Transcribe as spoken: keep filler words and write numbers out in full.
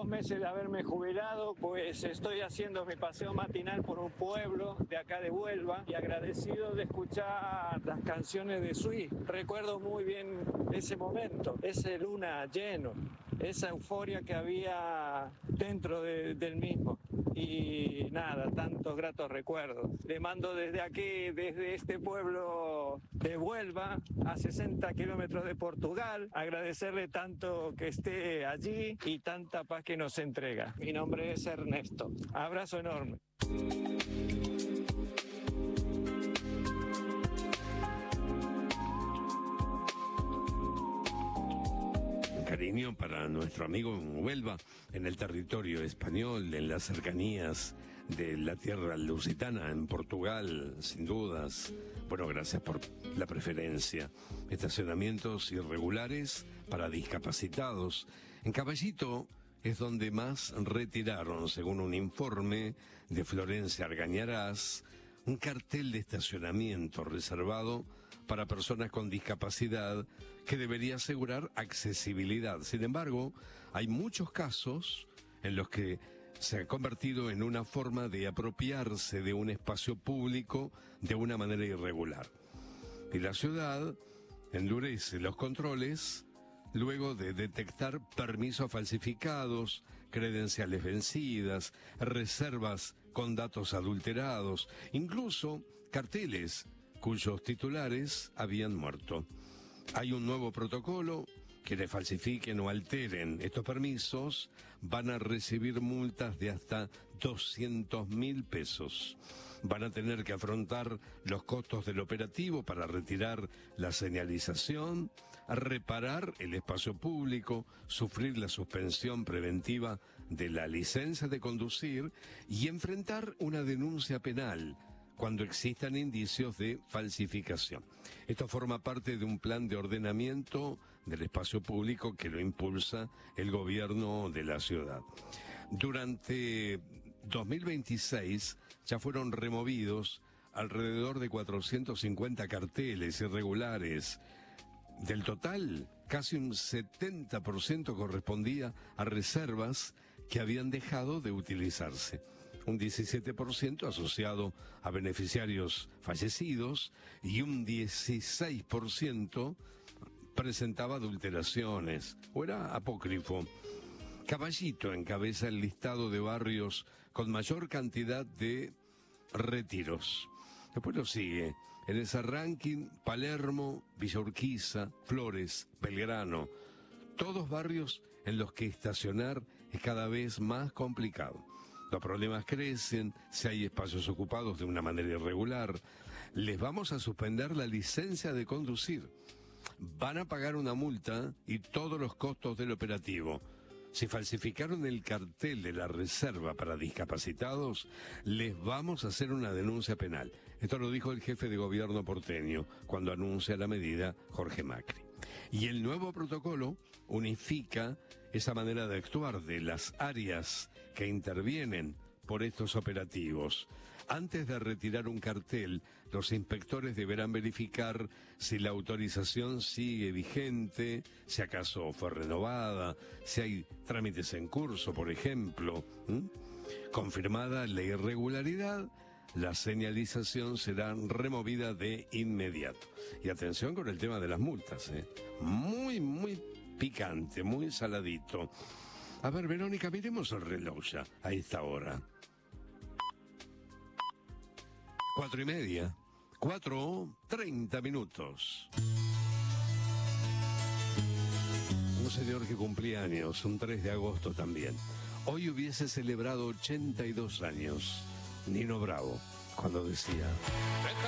meses de haberme jubilado, pues estoy haciendo mi paseo matinal por un pueblo de acá de Huelva y agradecido de escuchar las canciones de Sui. Recuerdo muy bien ese momento, ese luna lleno, esa euforia que había dentro de, del mismo. Y nada, tantos gratos recuerdos. Le mando desde aquí, desde este pueblo de Huelva, a sesenta kilómetros de Portugal, agradecerle tanto que esté allí y tanta paz que nos entrega. Mi nombre es Ernesto. Abrazo enorme. Cariño para nuestro amigo en Huelva, en el territorio español, en las cercanías de la tierra lusitana, en Portugal, sin dudas. Bueno, gracias por la preferencia. Estacionamientos irregulares para discapacitados. En Caballito es donde más retiraron, según un informe de Florencia Argañarás, un cartel de estacionamiento reservado para personas con discapacidad que debería asegurar accesibilidad. Sin embargo, hay muchos casos en los que se ha convertido en una forma de apropiarse de un espacio público de una manera irregular. Y la ciudad endurece los controles luego de detectar permisos falsificados, credenciales vencidas, reservas con datos adulterados, incluso carteles cuyos titulares habían muerto. Hay un nuevo protocolo. Quienes falsifiquen o alteren estos permisos van a recibir multas de hasta doscientos mil pesos. Van a tener que afrontar los costos del operativo para retirar la señalización, reparar el espacio público, sufrir la suspensión preventiva de la licencia de conducir y enfrentar una denuncia penal cuando existan indicios de falsificación. Esto forma parte de un plan de ordenamiento del espacio público que lo impulsa el gobierno de la ciudad. Durante dos mil veintiséis ya fueron removidos alrededor de cuatrocientos cincuenta carteles irregulares. Del total, casi un setenta por ciento correspondía a reservas que habían dejado de utilizarse. Un diecisiete por ciento asociado a beneficiarios fallecidos y un dieciséis por ciento presentaba adulteraciones o era apócrifo. Caballito encabeza el listado de barrios con mayor cantidad de retiros. Después lo sigue en ese ranking Palermo, Villa Urquiza, Flores, Belgrano. Todos barrios en los que estacionar es cada vez más complicado. Los problemas crecen, si hay espacios ocupados de una manera irregular. Les vamos a suspender la licencia de conducir. Van a pagar una multa y todos los costos del operativo. Si falsificaron el cartel de la reserva para discapacitados, les vamos a hacer una denuncia penal. Esto lo dijo el jefe de gobierno porteño cuando anuncia la medida Jorge Macri. Y el nuevo protocolo unifica esa manera de actuar de las áreas que intervienen por estos operativos. Antes de retirar un cartel, los inspectores deberán verificar si la autorización sigue vigente, si acaso fue renovada, si hay trámites en curso, por ejemplo. ¿Mm? Confirmada la irregularidad, la señalización será removida de inmediato. Y atención con el tema de las multas, ¿eh? Muy, muy picante, muy saladito. A ver, Verónica, miremos el reloj ya, a esta hora. Cuatro y media. Cuatro, treinta minutos. Un señor que cumplía años, un tres de agosto también. Hoy hubiese celebrado ochenta y dos años. Nino Bravo, cuando decía...